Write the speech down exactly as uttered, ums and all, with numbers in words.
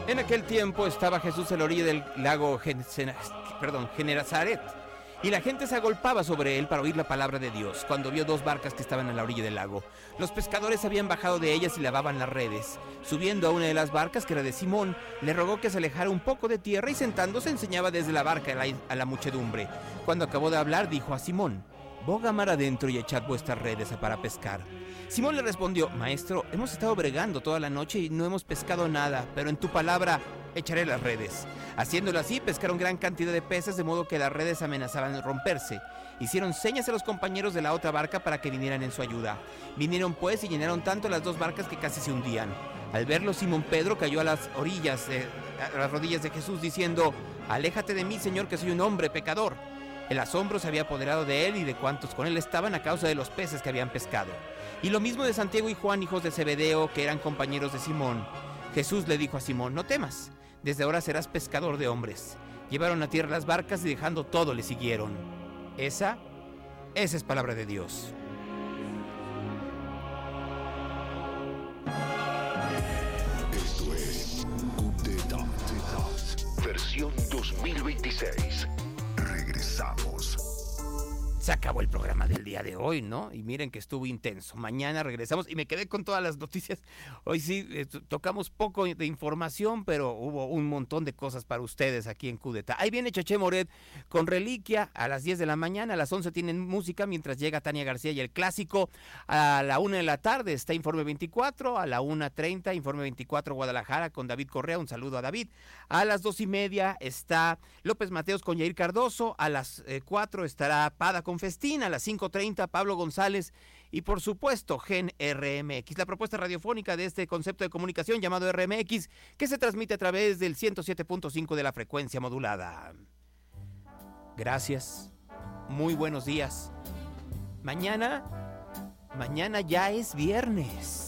En aquel tiempo estaba Jesús a la orilla del lago Gen- perdón, Genesaret, y la gente se agolpaba sobre él para oír la palabra de Dios, cuando vio dos barcas que estaban a la orilla del lago. Los pescadores habían bajado de ellas y lavaban las redes. Subiendo a una de las barcas, que era de Simón, le rogó que se alejara un poco de tierra y sentándose enseñaba desde la barca a la, a la muchedumbre. Cuando acabó de hablar, dijo a Simón: «Boga mar adentro y echad vuestras redes para pescar». Simón le respondió: «Maestro, hemos estado bregando toda la noche y no hemos pescado nada, pero en tu palabra echaré las redes». Haciéndolo así, pescaron gran cantidad de peces, de modo que las redes amenazaban romperse. Hicieron señas a los compañeros de la otra barca para que vinieran en su ayuda. Vinieron pues y llenaron tanto las dos barcas que casi se hundían. Al verlo, Simón Pedro cayó a las orillas, eh, a las rodillas de Jesús, diciendo: «Aléjate de mí, Señor, que soy un hombre pecador». El asombro se había apoderado de él y de cuantos con él estaban a causa de los peces que habían pescado. Y lo mismo de Santiago y Juan, hijos de Zebedeo, que eran compañeros de Simón. Jesús le dijo a Simón: «No temas, desde ahora serás pescador de hombres». Llevaron a tierra las barcas y dejando todo le siguieron. Esa, esa es palabra de Dios. Esto es Cudeta, versión dos mil veintiséis. Regresamos. Se acabó el programa del día de hoy, ¿no? Y miren que estuvo intenso. Mañana regresamos y me quedé con todas las noticias. Hoy sí, eh, tocamos poco de información, pero hubo un montón de cosas para ustedes aquí en Cudeta. Ahí viene Cheche Moret con Reliquia a las diez de la mañana. A las once tienen música, mientras llega Tania García y el clásico. A la una de la tarde está Informe veinticuatro. A la una treinta, Informe veinticuatro Guadalajara con David Correa. Un saludo a David. A las dos y media está López Mateos con Yair Cardoso. A las eh, cuatro estará Pada con Festina. A las cinco treinta Pablo González y por supuesto Gen R M X, la propuesta radiofónica de este concepto de comunicación llamado R M X, que se transmite a través del ciento siete punto cinco de la frecuencia modulada. Gracias, muy buenos días. Mañana, mañana ya es viernes.